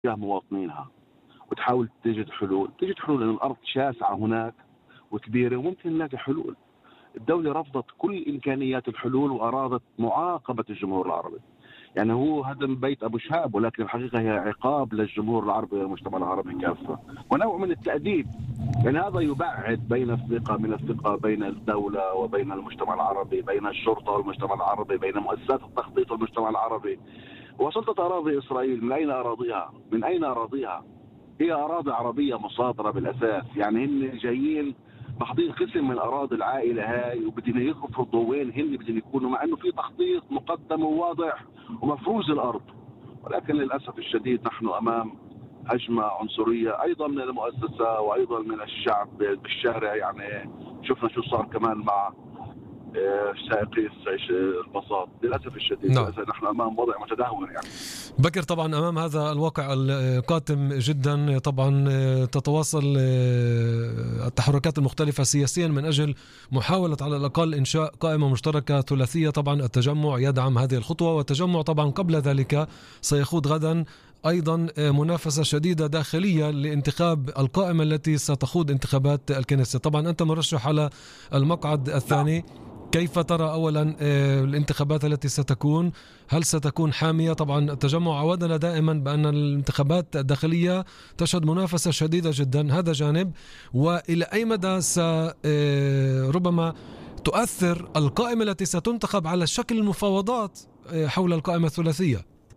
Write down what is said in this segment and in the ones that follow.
مواطنينها وتحاول تجد حلول لأن الأرض شاسعة هناك وكبيرة وممكن نلاقي حلول. الدولة رفضت كل إمكانيات الحلول وأرادت معاقبة الجمهور العربي. يعني هو هدم بيت أبو شهاب، ولكن الحقيقة هي عقاب للجمهور العربي والمجتمع العربي كافة ونوع من التأديب. يعني هذا يبعد بين الثقة بين الدولة وبين المجتمع العربي، بين الشرطة والمجتمع العربي، بين مؤسسات التخطيط والمجتمع العربي. وسلطة أراضي إسرائيل من أين أراضيها؟ من أين أراضيها؟ هي أراضي عربية مصادرة بالأساس. يعني هن جايين تحضير قسم من أراضي العائلة هاي وبدنا يفرضوا وين هن بدهم يكونوا، مع أنه في تخطيط مقدم وواضح ومفروز الأرض. ولكن للأسف الشديد نحن أمام هجمة عنصرية أيضا من المؤسسة وأيضا من الشعب بالشارع. يعني شفنا شو صار كمان مع سائقي الباصات. للأسف الشديد نعم. نحن أمام وضع متدهور. يعني بكر، طبعا أمام هذا الواقع القاتم جدا طبعا تتواصل التحركات المختلفة سياسيا من أجل محاولة على الأقل إنشاء قائمة مشتركة ثلاثية. طبعا التجمع يدعم هذه الخطوة، والتجمع طبعا قبل ذلك سيخوض غدا أيضا منافسة شديدة داخلية لانتخاب القائمة التي ستخوض انتخابات الكنيسة. طبعا أنت مرشح على المقعد الثاني، كيف ترى أولا الانتخابات التي ستكون؟ هل ستكون حامية؟ طبعا التجمع عودنا دائما بأن الانتخابات الداخلية تشهد منافسة شديدة جدا، هذا جانب. وإلى أي مدى ربما تؤثر القائمة التي ستنتخب على شكل المفاوضات حول القائمة الثلاثية؟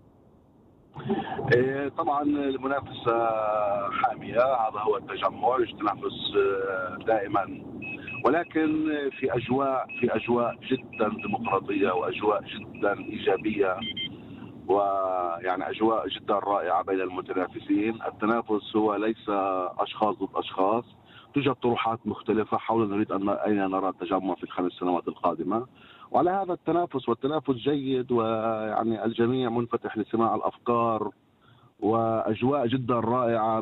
طبعا المنافسة حامية، هذا هو التجمع يتنافس دائما، ولكن في أجواء جدا ديمقراطية وأجواء جدا إيجابية، ويعني أجواء جدا رائعة بين المتنافسين. التنافس هو ليس أشخاص ضد أشخاص، توجد طروحات مختلفة حول نريد أين نرى التجمع في ال5 سنوات القادمة. وعلى هذا والتنافس جيد، ويعني الجميع منفتح لسماع الأفكار، وأجواء جدا رائعة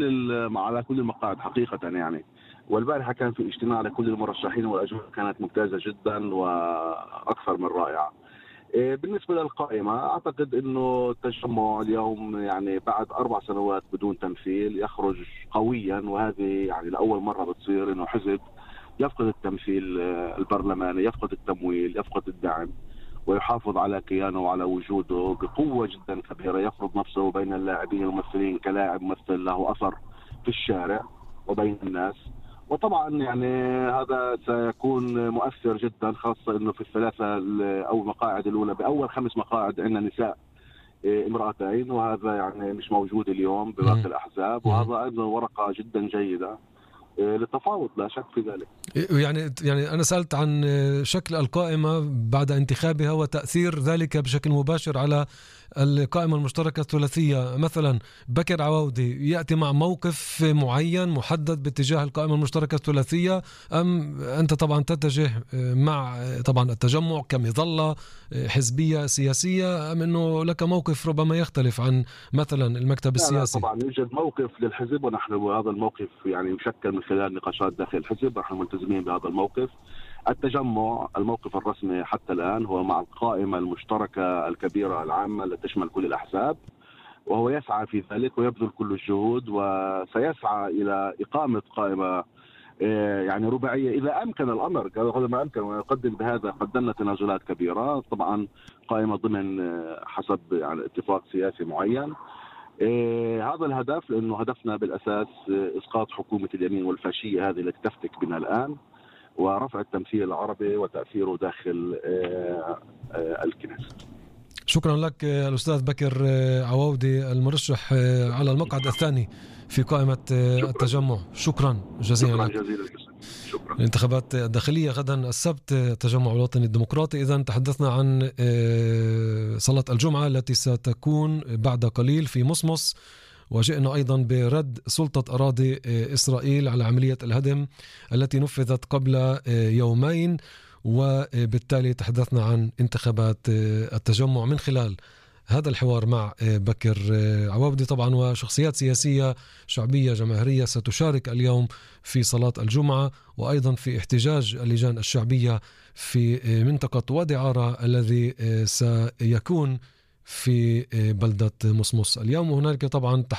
على كل المقاعد حقيقة. يعني والبارحة كان في اجتماع لكل المرشحين والأجواء كانت ممتازة جدا وأكثر من رائعة. بالنسبة للقائمة أعتقد أنه التجمع اليوم يعني بعد 4 سنوات بدون تمثيل يخرج قويا، وهذه يعني لأول مرة بتصير أنه حزب يفقد التمثيل البرلماني، يفقد التمويل، يفقد الدعم، ويحافظ على كيانه وعلى وجوده بقوة جدا كبيرة، يفرض نفسه بين اللاعبين والممثلين كلاعب ممثل له أثر في الشارع وبين الناس. وطبعا يعني هذا سيكون مؤثر جدا، خاصة انه في الثلاثة او المقاعد الاولى باول 5 مقاعد عندنا نساء امرأتين، وهذا يعني مش موجود اليوم بباقي الاحزاب، وهذا ايضا ورقة جدا جيدة للتفاوض، لا شك في ذلك. يعني أنا سألت عن شكل القائمة بعد انتخابها وتأثير ذلك بشكل مباشر على القائمة المشتركة الثلاثية. مثلا بكر عواودي يأتي مع موقف معين محدد باتجاه القائمة المشتركة الثلاثية، أم أنت طبعا تتجه مع طبعا التجمع كمظلة حزبية سياسية، أم أنه لك موقف ربما يختلف عن مثلا المكتب السياسي؟ لا طبعا يوجد موقف للحزب، ونحن هذا الموقف يعني يشكل من خلال نقاشات داخل الحزب، نحن ملتزمين بهذا الموقف. التجمع الموقف الرسمي حتى الآن هو مع القائمة المشتركة الكبيرة العامة التي تشمل كل الأحزاب، وهو يسعى في ذلك ويبذل كل الجهود، وسيسعى إلى إقامة قائمة يعني رباعية إذا أمكن الأمر، هذا ما أمكن. ويقدم بهذا قدمنا تنازلات كبيرة، طبعا قائمة ضمن حسب يعني اتفاق سياسي معين. هذا الهدف، لأنه هدفنا بالأساس إسقاط حكومة اليمين والفاشية هذه التي تفتك بنا الآن، ورفع التمثيل العربي وتأثيره داخل الكنيسة. شكرا لك الأستاذ بكر عواودي المرشح على المقعد الثاني في قائمة التجمع. شكرا جزيلا لك. شكرا. الانتخابات الداخلية غدا السبت، التجمع الوطني الديمقراطي. إذن تحدثنا عن صلاة الجمعة التي ستكون بعد قليل في مصمص، وجئنا أيضا برد سلطة أراضي إسرائيل على عملية الهدم التي نفذت قبل يومين، وبالتالي تحدثنا عن انتخابات التجمع من خلال هذا الحوار مع بكر عواودي طبعا، وشخصيات سياسية شعبية جماهيرية ستشارك اليوم في صلاة الجمعة، وأيضا في احتجاج اللجان الشعبية في منطقة وادي عارة الذي سيكون في بلدة مصمص اليوم. وهناك طبعا